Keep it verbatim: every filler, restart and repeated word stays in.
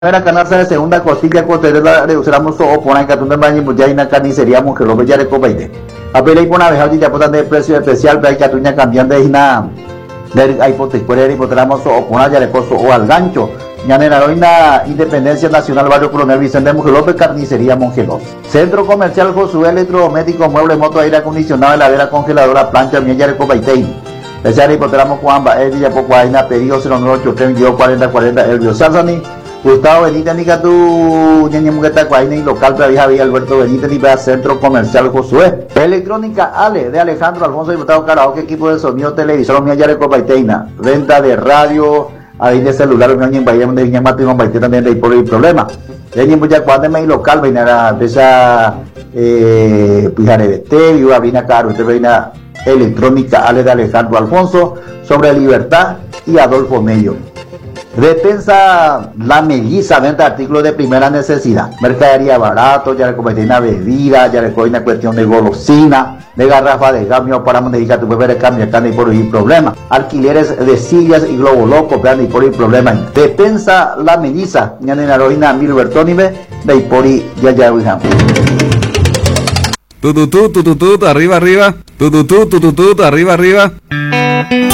la canasta de segunda costilla coterela reduciramos o poner que tú no vayas ya y na carnicería que lo veía de cobaite. A ver ahí pone a dejar ya potan de precio especial para que tú ya cambiando de hina de ahí pote puede ir potramos o poner ya de coso o al gancho. Ya en la heroína Independencia Nacional Barrio Coronel Vicente Mujer López Carnicería Mongelos. Centro Comercial Josué Electrodoméstico Mueble Moto Aire Acondicionado Heladera Congeladora Plancha Miel ya de cobaite. Especial hipoteramos Juan Baez ya poco hay na pedido cero nueve ocho tres veintidós cuarenta cuarenta Elvio Salsani. Gustavo Benítez ni tu ñeñe mugueta cuaina y local para Javier Alberto Benítez ni para Centro Comercial Josué. Electrónica Ale de Alejandro Alfonso Diputado Karaoke, equipo de sonido televisor mía ya de Copaiteina, venta de radio, ahí de celular mía en Bahía de Viña Martín Baite también de por el problema. Ñeñe mucha cuando y local venera de esa eh pijare de té y vina caro, usted venía Electrónica Ale de Alejandro Alfonso sobre Libertad y Adolfo Mello. Despensa La Melliza, venta de artículos de primera necesidad, mercadería barato, ya recomienda una bebida, ya recomienda una cuestión de golosina, de garrafa de cambio para dedicar tu bebé de cambio, están ahí por el problema, alquileres de sillas y globo loco, están ahí por el problema. Despensa La Melliza, ya en la heroína Mil Bertónibe, de ahí por ahí ya ya ya. Tu tu tu tu tu tu arriba arriba, tu tu tu tu tu tu arriba arriba.